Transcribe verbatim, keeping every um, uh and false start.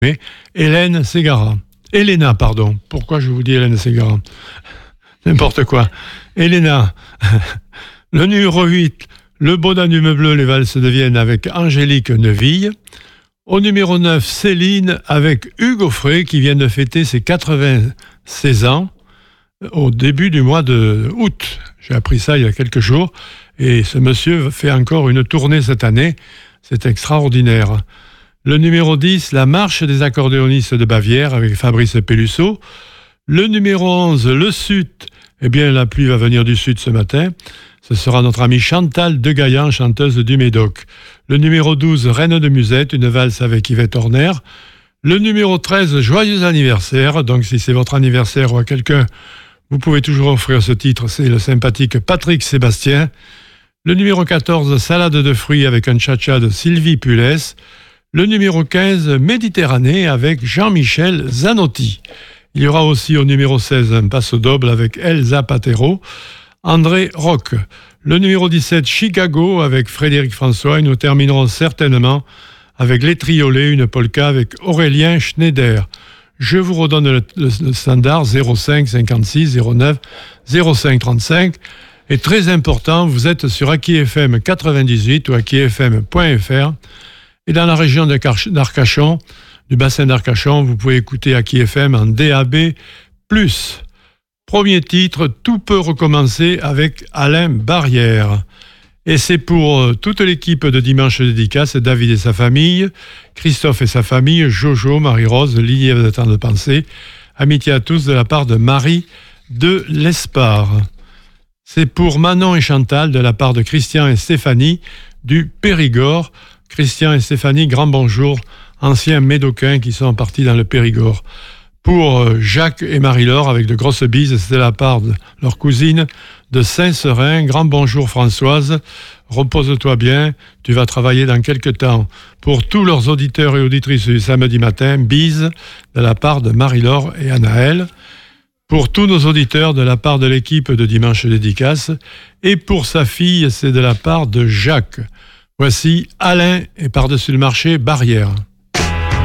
Mais Hélène Ségara. Elena, pardon. Pourquoi je vous dis Hélène Ségara? N'importe quoi. Elena. Le numéro huit, Le Beau Danube Bleu, les valses de Vienne avec Angélique Neville. Au numéro neuf, Céline avec Hugues Aufray qui vient de fêter ses quatre-vingt-seize ans au début du mois d'août. J'ai appris ça il y a quelques jours. Et ce monsieur fait encore une tournée cette année. C'est extraordinaire. Le numéro dix, La Marche des accordéonistes de Bavière avec Fabrice Pellusso. Le numéro onze, Le Sud. Eh bien, la pluie va venir du sud ce matin. Ce sera notre amie Chantal Degaillan, chanteuse du Médoc. Le numéro douze, Reine de Musette, une valse avec Yvette Horner. Le numéro treize, Joyeux anniversaire. Donc, si c'est votre anniversaire ou à quelqu'un, vous pouvez toujours offrir ce titre. C'est le sympathique Patrick Sébastien. Le numéro quatorze, Salade de fruits avec un cha-cha de Sylvie Pulès. Le numéro quinze, Méditerranée avec Jean-Michel Zanotti. Il y aura aussi au numéro seize un passo doble avec Elsa Patero, André Roch. Le numéro dix-sept, Chicago avec Frédéric François. Et nous terminerons certainement avec Les Triolets, une polka avec Aurélien Schneider. Je vous redonne le, le, le standard zéro cinq cinquante-six zéro neuf zéro cinq trente-cinq. Et très important, vous êtes sur Aki F M quatre-vingt-dix-huit ou aki f m point f r. Et dans la région d'Arcachon, du bassin d'Arcachon, vous pouvez écouter Aki F M en D A B plus. Premier titre, Tout peut recommencer avec Alain Barrière. Et c'est pour toute l'équipe de Dimanche Dédicace, David et sa famille, Christophe et sa famille, Jojo, Marie-Rose, Lily de Temps de Pensée. Amitié à tous de la part de Marie de l'Espard. C'est pour Manon et Chantal de la part de Christian et Stéphanie du Périgord. Christian et Stéphanie, grand bonjour, anciens médocains qui sont partis dans le Périgord. Pour Jacques et Marie-Laure, avec de grosses bises, c'est de la part de leur cousine de Saint-Seurin. Grand bonjour Françoise, repose-toi bien, tu vas travailler dans quelques temps. Pour tous leurs auditeurs et auditrices du samedi matin, bises de la part de Marie-Laure et Anaëlle. Pour tous nos auditeurs de la part de l'équipe de Dimanche Dédicace. Et pour sa fille, c'est de la part de Jacques. Voici Alain et par-dessus le marché, Barrière.